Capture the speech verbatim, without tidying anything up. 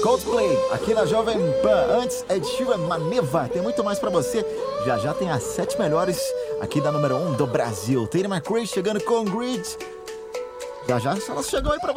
Coldplay, aqui na Jovem Pan. Antes, Ed Sheeran, Maneva. Tem muito mais pra você. Já já tem as sete melhores aqui da número um do Brasil. Taylor McRae chegando com Grid. Já já ela chegou aí pra